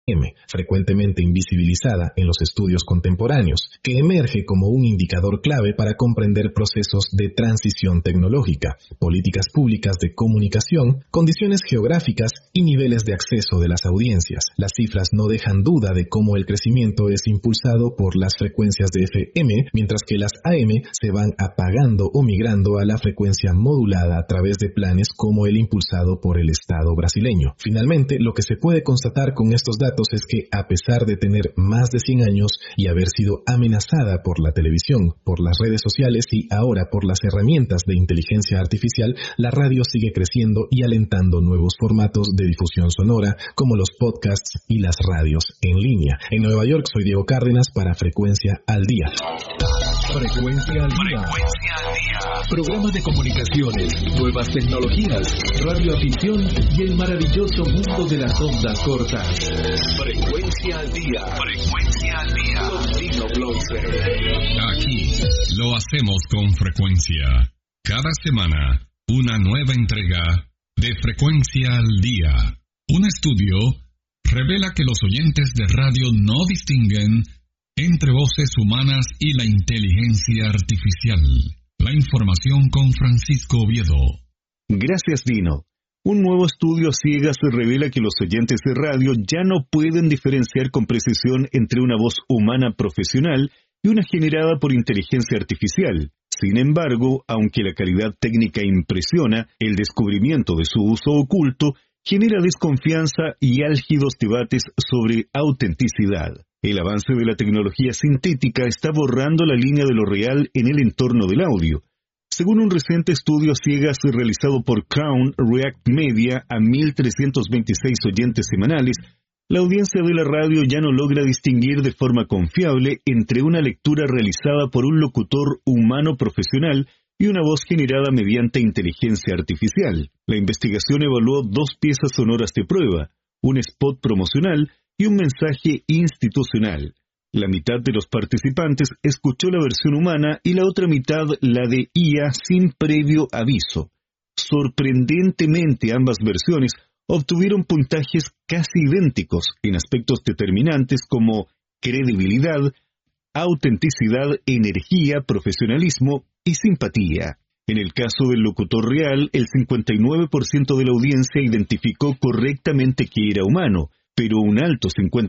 frecuentemente invisibilizada en los estudios contemporáneos, que emerge como un indicador clave para comprender procesos de transición tecnológica, políticas públicas de comunicación, condiciones geográficas y niveles de acceso de las audiencias. Las cifras no dejan duda de cómo el crecimiento es impulsado por las frecuencias de FM, mientras que las AM se van apagando o migrando a la frecuencia modulada a través de planes como el impulsado por el Estado brasileño. Finalmente, lo que se puede constatar con estos datos es que, a pesar de tener más de 100 años y haber sido amenazada por la televisión, por las redes sociales y ahora por las herramientas de inteligencia artificial, la radio sigue creciendo y alentando nuevos formatos de difusión sonora, como los podcasts y las radios en línea. En Nueva York, soy Diego Cárdenas para Frecuencia al Día. Frecuencia al Día. Frecuencia al Día. Programa de comunicaciones, nuevas tecnologías, radioafición y el maravilloso mundo de las ondas cortas. Frecuencia al Día. Frecuencia al Día. Con Dino Bloise. Aquí lo hacemos con frecuencia. Cada semana, una nueva entrega de Frecuencia al Día. Un estudio revela que los oyentes de radio no distinguen entre voces humanas y la inteligencia artificial. La información con Francisco Oviedo. Gracias, Dino. Un nuevo estudio a ciegas revela que los oyentes de radio ya no pueden diferenciar con precisión entre una voz humana profesional y una generada por inteligencia artificial. Sin embargo, aunque la calidad técnica impresiona, el descubrimiento de su uso oculto genera desconfianza y álgidos debates sobre autenticidad. El avance de la tecnología sintética está borrando la línea de lo real en el entorno del audio. Según un reciente estudio a ciegas realizado por Crown React Media a 1.326 oyentes semanales, la audiencia de la radio ya no logra distinguir de forma confiable entre una lectura realizada por un locutor humano profesional y una voz generada mediante inteligencia artificial. La investigación evaluó 2 piezas sonoras de prueba, un spot promocional y un mensaje institucional. La mitad de los participantes escuchó la versión humana y la otra mitad la de IA sin previo aviso. Sorprendentemente, ambas versiones obtuvieron puntajes casi idénticos en aspectos determinantes como credibilidad, autenticidad, energía, profesionalismo y simpatía. En el caso del locutor real, el 59% de la audiencia identificó correctamente que era humano, pero un alto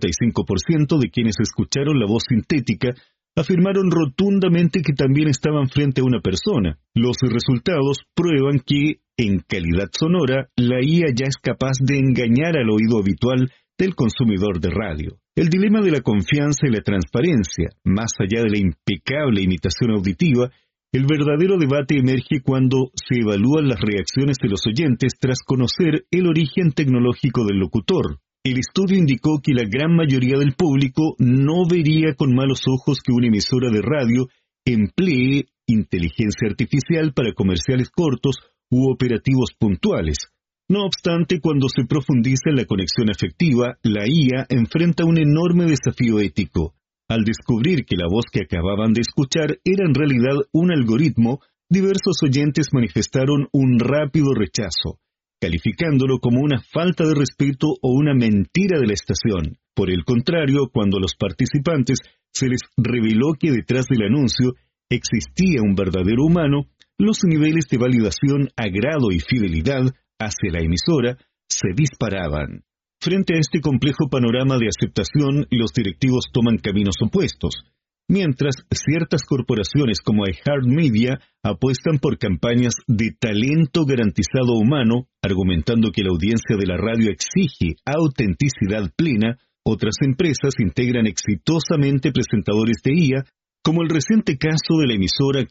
55% de quienes escucharon la voz sintética afirmaron rotundamente que también estaban frente a una persona. Los resultados prueban que, en calidad sonora, la IA ya es capaz de engañar al oído habitual del consumidor de radio. El dilema de la confianza y la transparencia, más allá de la impecable imitación auditiva, el verdadero debate emerge cuando se evalúan las reacciones de los oyentes tras conocer el origen tecnológico del locutor. El estudio indicó que la gran mayoría del público no vería con malos ojos que una emisora de radio emplee inteligencia artificial para comerciales cortos u operativos puntuales. No obstante, cuando se profundiza en la conexión afectiva, la IA enfrenta un enorme desafío ético. Al descubrir que la voz que acababan de escuchar era en realidad un algoritmo, diversos oyentes manifestaron un rápido rechazo, calificándolo como una falta de respeto o una mentira de la estación. Por el contrario, cuando a los participantes se les reveló que detrás del anuncio existía un verdadero humano, los niveles de validación, agrado y fidelidad hacia la emisora se disparaban. Frente a este complejo panorama de aceptación, los directivos toman caminos opuestos. Mientras, ciertas corporaciones como iHeartMedia apuestan por campañas de talento garantizado humano, argumentando que la audiencia de la radio exige autenticidad plena, otras empresas integran exitosamente presentadores de IA, como el reciente caso de la emisora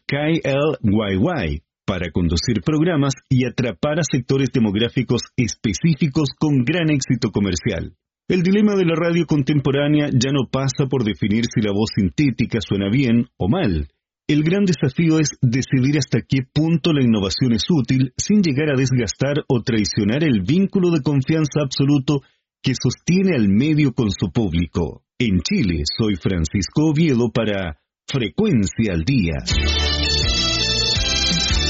KLYY, para conducir programas y atrapar a sectores demográficos específicos con gran éxito comercial. El dilema de la radio contemporánea ya no pasa por definir si la voz sintética suena bien o mal. El gran desafío es decidir hasta qué punto la innovación es útil sin llegar a desgastar o traicionar el vínculo de confianza absoluto que sostiene al medio con su público. En Chile, soy Francisco Oviedo para Frecuencia al Día.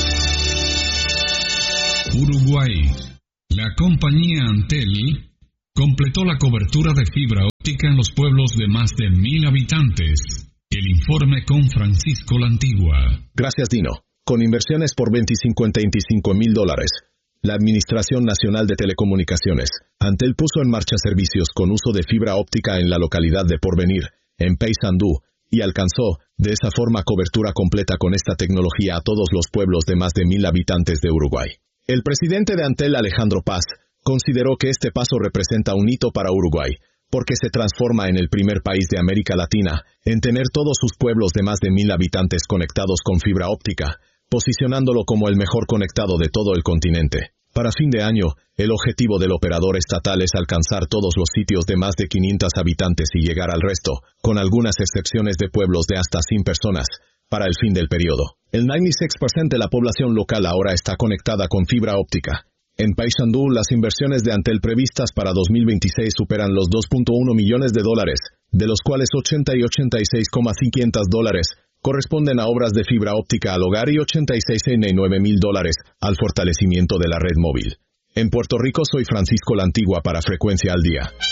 Uruguay. La compañía Antel completó la cobertura de fibra óptica en los pueblos de más de 1,000 habitantes. El informe con Francisco La Antigua. Gracias, Dino. Con inversiones por $25,000, la Administración Nacional de Telecomunicaciones, Antel puso en marcha servicios con uso de fibra óptica en la localidad de Porvenir, en Paysandú, y alcanzó, de esa forma, cobertura completa con esta tecnología a todos los pueblos de más de 1,000 habitantes de Uruguay. El presidente de Antel, Alejandro Paz, consideró que este paso representa un hito para Uruguay, porque se transforma en el primer país de América Latina en tener todos sus pueblos de más de 1,000 habitantes conectados con fibra óptica, posicionándolo como el mejor conectado de todo el continente. Para fin de año, el objetivo del operador estatal es alcanzar todos los sitios de más de 500 habitantes y llegar al resto, con algunas excepciones de pueblos de hasta 100 personas, para el fin del periodo. El 96% de la población local ahora está conectada con fibra óptica. En Paysandú, las inversiones de Antel previstas para 2026 superan los $2.1 millones, de los cuales $80 y $86,500 corresponden a obras de fibra óptica al hogar y $86,900 al fortalecimiento de la red móvil. En Puerto Rico, soy Francisco La Antigua para Frecuencia al Día.